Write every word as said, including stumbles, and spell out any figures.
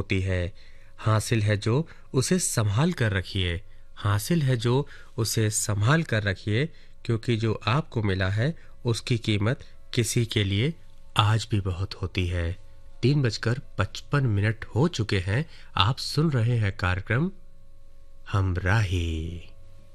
होती है। हासिल है जो उसे संभाल कर रखिए, हासिल है जो उसे संभाल कर रखिए, क्योंकि जो आपको मिला है उसकी कीमत किसी के लिए आज भी बहुत होती है। तीन बजकर पचपन मिनट हो चुके हैं। आप सुन रहे हैं कार्यक्रम हमराही।